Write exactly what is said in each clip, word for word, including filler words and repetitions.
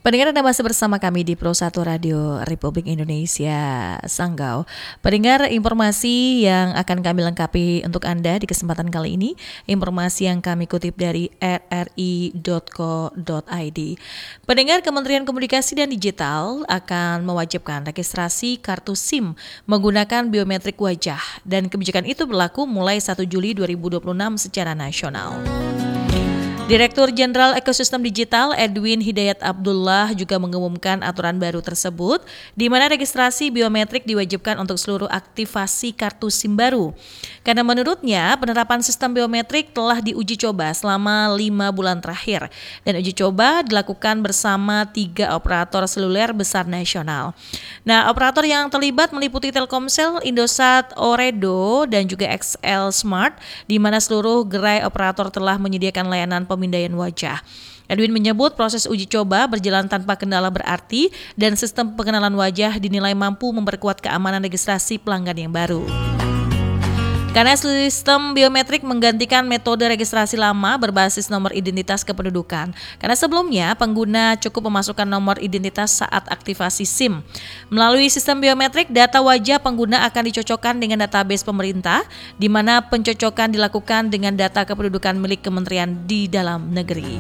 Pendengar, Anda masih bersama kami di Pro satu Radio Republik Indonesia Sanggau. Pendengar, informasi yang akan kami lengkapi untuk Anda di kesempatan kali ini, informasi yang kami kutip dari r r i dot co dot i d. Pendengar, Kementerian Komunikasi dan Digital akan mewajibkan registrasi kartu SIM menggunakan biometrik wajah, dan kebijakan itu berlaku mulai satu Juli dua ribu dua puluh enam secara nasional. Direktur Jenderal Ekosistem Digital Edwin Hidayat Abdullah juga mengumumkan aturan baru tersebut, di mana registrasi biometrik diwajibkan untuk seluruh aktivasi kartu SIM baru. Karena menurutnya penerapan sistem biometrik telah diuji coba selama lima bulan terakhir, dan uji coba dilakukan bersama tiga operator seluler besar nasional. Nah, operator yang terlibat meliputi Telkomsel, Indosat, Ooredoo, dan juga X L Smart, di mana seluruh gerai operator telah menyediakan layanan pemindaian wajah. Edwin menyebut proses uji coba berjalan tanpa kendala berarti dan sistem pengenalan wajah dinilai mampu memperkuat keamanan registrasi pelanggan yang baru. Karena sistem biometrik menggantikan metode registrasi lama berbasis nomor identitas kependudukan. Karena sebelumnya pengguna cukup memasukkan nomor identitas saat aktivasi SIM. Melalui sistem biometrik, data wajah pengguna akan dicocokkan dengan database pemerintah, di mana pencocokan dilakukan dengan data kependudukan milik kementerian di dalam negeri.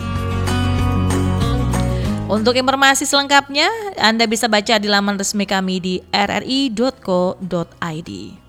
Untuk informasi selengkapnya, Anda bisa baca di laman resmi kami di r r i dot co dot i d.